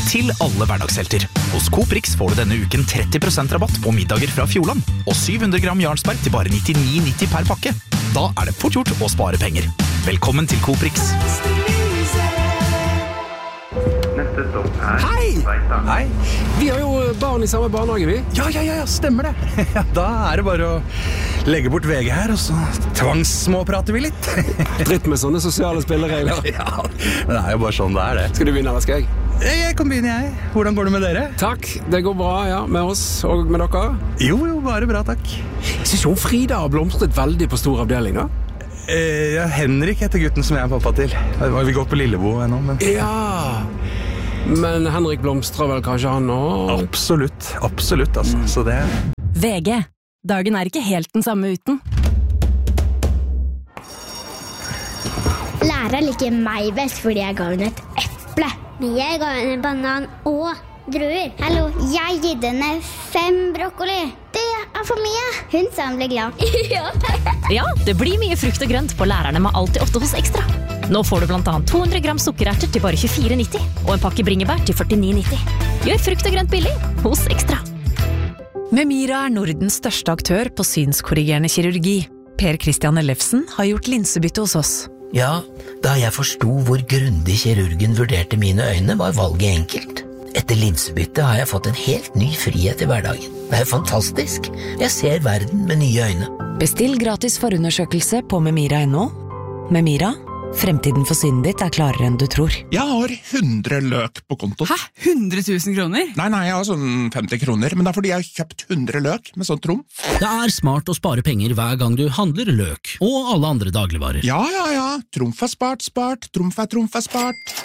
til alle hverdagshelter. Hos Coop Rix får du denne uken 30% rabatt på middager fra Fjordland, og 700 gram Jarlsberg til bare 99,90 per pakke. Da det fort gjort å spare penger. Velkommen til Coop Rix. Neste stopp Hei! Veita. Hei! Vi har jo barn I samme barnehage, vi. Ja, stemmer det. Da det bare å legge bort VG her, og så tvangssmåprater vi litt. Dritt med sånne sosiale spilleregler. Ja, men det jo bare sånn det. Skal du begynne, eller skal jeg? Jeg kan begynne, jeg. Hvordan går det med dere? Takk, det går bra, ja, med oss og med dere. Jo, bare bra, takk. Jeg synes jo Frida har blomstret veldig på stor avdeling, da. Henrik heter gutten som jeg pappa til. Vi går på Lillebo ennå, men... Ja, men Henrik blomstrer vel kanskje han også? Absolutt, altså. Så det... VG. Dagen ikke helt den samme uten. Læreren liker meg best fordi jeg ga henne et eple. Men jeg ga henne en banan og druer. Hallo, jeg gitt henne 5 brokkoli. Det for mye. Hun sa hun ble glad. Ja, det blir mye frukt og grønt på lærerne med Alltid 8 hos Ekstra. Nå får du blant annet 200 gram sukkererter til bare 24,90 og en pakke bringebær til 49,90. Gjør frukt og grønt billig hos Ekstra. Memira Nordens største aktør på synskorrigerende kirurgi. Per Christian Ellefsen har gjort linsebytte hos oss. Ja, da jeg forstod hvor grundig kirurgen vurderte mine øyne, var valget enkelt. Etter linsebytte har jeg fått en helt ny frihet I hverdagen. Det fantastisk. Jeg ser verden med nye øyne. Bestill gratis forundersøkelse på memira.no. Memira, fremtiden for synet ditt klarere enn du tror. Jeg har 100 løk på konto. Hæ? 100 000 kroner? Nei, jeg har sånn 50 kroner, men det fordi jeg har kjøpt 100 løk med sånn trumf. Det smart å spare penger hver gang du handler løk, og alle andre dagligvarer. Ja. Trumf spart. Trumf spart.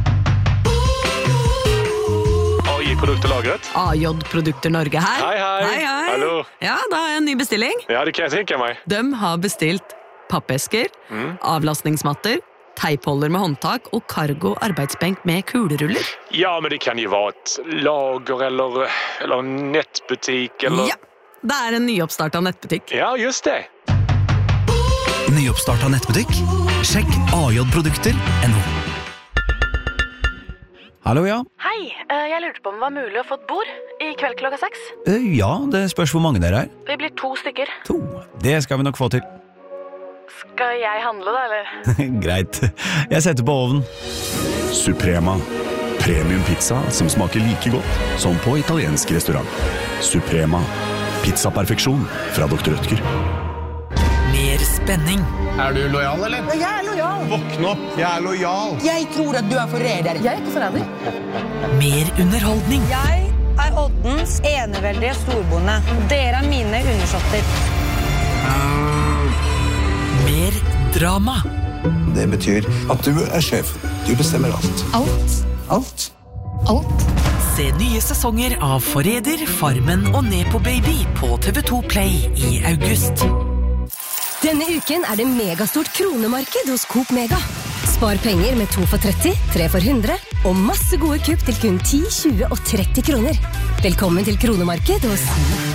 AJ-produkter lagret. AJ-produkter Norge her. Hei. Hallo. Ja, da har jeg en ny bestilling. Ja, det kan jeg tenke meg. De har bestilt pappesker, avlastningsmatter, teipholder med håndtak og cargo arbeidsbenk med kuleruller. Ja, men det kan jo være et lager eller nettbutikk eller... Ja, det en nyoppstartet nettbutikk. Ja, just det. Nyoppstartet nettbutikk? Sjekk AJ-produkter.no. Hallo, ja. Hei, jeg lurte på om det var mulig å få et bord I kveld klokka 6. Ja, det spørs hvor mange dere Vi blir 2 stykker. 2? Det skal vi nok få til. Skal jeg handle da, eller? Greit. Jeg setter på ovnen. Suprema. Premium pizza som smaker like godt som på italiensk restaurant. Suprema. Pizzaperfeksjon fra Dr. Rødtger. Mer spenning. Du lojal, eller? Jeg lojal. Våkn opp, jeg lojal. Jeg tror at du forræder. Jeg ikke forræder. Mer underholdning. Jeg Oddens eneveldige storbonde. Dere mine undersåtter. Mer drama. Det betyr at du sjef. Du bestemmer alt. Alt. Se nye sesonger av Forræder, Farmen og Nepo Baby på TV2 Play I august. Denne uken det megastort kronemarked hos Coop Mega. Spar penger med 2 for 30, 3 for 100 og masse gode kupp til kun 10, 20 og 30 kroner. Velkommen til kronemarked hos